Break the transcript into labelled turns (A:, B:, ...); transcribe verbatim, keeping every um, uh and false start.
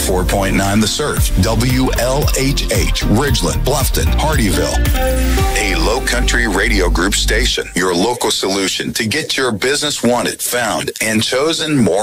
A: four point nine The Surf, W L H H, Ridgeland, Bluffton, Hardyville. A Low Country Radio Group station, your local solution to get your business wanted, found, and chosen more